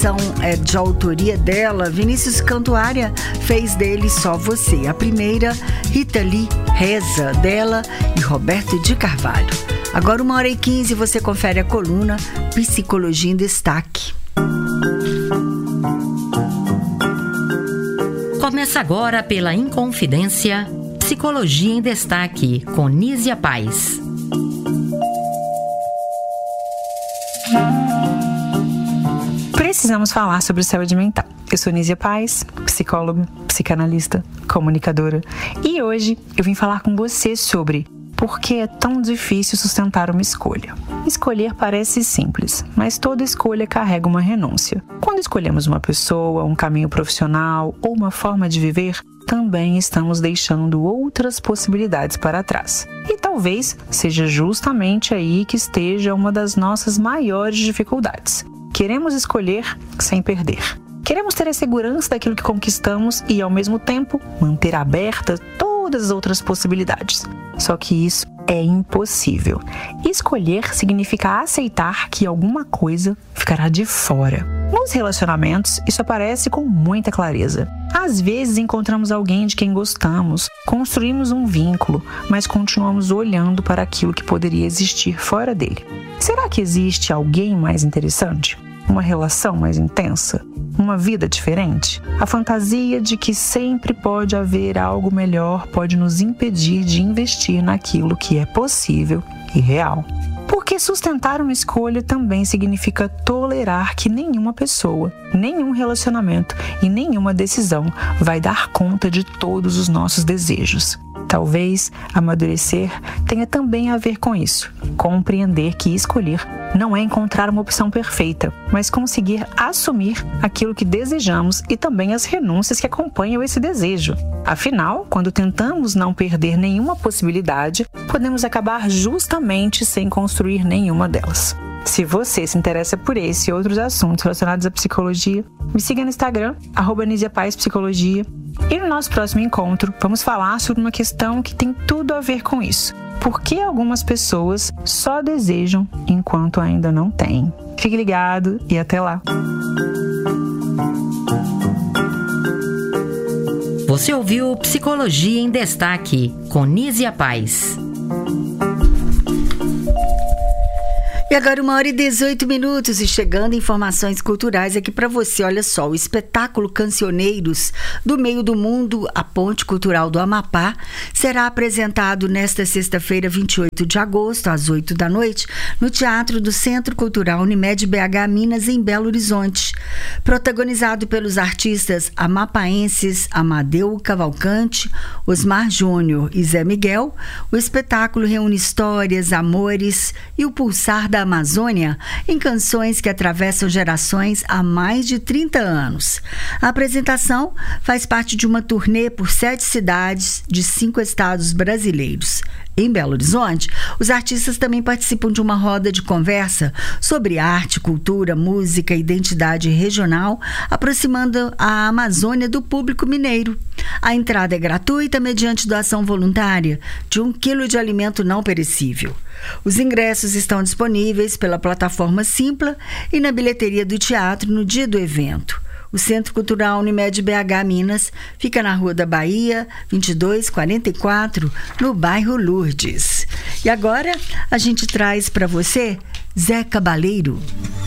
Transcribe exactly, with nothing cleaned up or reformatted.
É de autoria dela. Vinícius Cantuária fez dele Só Você. A primeira, Rita Lee, Reza, dela e Roberto de Carvalho. Agora uma hora e quinze, você confere a coluna Psicologia em Destaque. Começa agora pela Inconfidência, Psicologia em Destaque, com Nízia Paz. Precisamos falar sobre saúde mental. Eu sou Nízia Paz, psicóloga, psicanalista, comunicadora, e hoje eu vim falar com você sobre por que é tão difícil sustentar uma escolha. Escolher parece simples, mas toda escolha carrega uma renúncia. Quando escolhemos uma pessoa, um caminho profissional ou uma forma de viver, também estamos deixando outras possibilidades para trás. E talvez seja justamente aí que esteja uma das nossas maiores dificuldades. Queremos escolher sem perder. Queremos ter a segurança daquilo que conquistamos e, ao mesmo tempo, manter abertas todas as outras possibilidades. Só que isso é impossível. Escolher significa aceitar que alguma coisa ficará de fora. Nos relacionamentos, isso aparece com muita clareza. Às vezes encontramos alguém de quem gostamos, construímos um vínculo, mas continuamos olhando para aquilo que poderia existir fora dele. Será que existe alguém mais interessante? Uma relação mais intensa? Uma vida diferente? A fantasia de que sempre pode haver algo melhor pode nos impedir de investir naquilo que é possível e real. Porque sustentar uma escolha também significa tolerar que nenhuma pessoa, nenhum relacionamento e nenhuma decisão vai dar conta de todos os nossos desejos. Talvez amadurecer tenha também a ver com isso. Compreender que escolher não é encontrar uma opção perfeita, mas conseguir assumir aquilo que desejamos e também as renúncias que acompanham esse desejo. Afinal, quando tentamos não perder nenhuma possibilidade, podemos acabar justamente sem construir nenhuma delas. Se você se interessa por esse e outros assuntos relacionados à psicologia, me siga no Instagram, arroba Nízia Paz Psicologia. E no nosso próximo encontro, vamos falar sobre uma questão que tem tudo a ver com isso. Por que algumas pessoas só desejam enquanto ainda não têm? Fique ligado e até lá! Você ouviu Psicologia em Destaque, com Nízia Paz. E agora uma hora e dezoito minutos e chegando informações culturais aqui para você. Olha só, o espetáculo Cancioneiros do Meio do Mundo, a Ponte Cultural do Amapá, será apresentado nesta sexta-feira, vinte e oito de agosto, às oito da noite, no Teatro do Centro Cultural Unimed B H Minas, em Belo Horizonte. Protagonizado pelos artistas amapaenses Amadeu Cavalcante, Osmar Júnior e Zé Miguel, o espetáculo reúne histórias, amores e o pulsar da Amazônia em canções que atravessam gerações há mais de trinta anos. A apresentação faz parte de uma turnê por sete cidades de cinco estados brasileiros. Em Belo Horizonte, os artistas também participam de uma roda de conversa sobre arte, cultura, música e identidade regional, aproximando a Amazônia do público mineiro. A entrada é gratuita mediante doação voluntária de um quilo de alimento não perecível. Os ingressos estão disponíveis pela plataforma Simpla e na bilheteria do teatro no dia do evento. O Centro Cultural Unimed B H Minas fica na Rua da Bahia, vinte e dois quarenta e quatro, no bairro Lourdes. E agora a gente traz para você Zé Cabaleiro.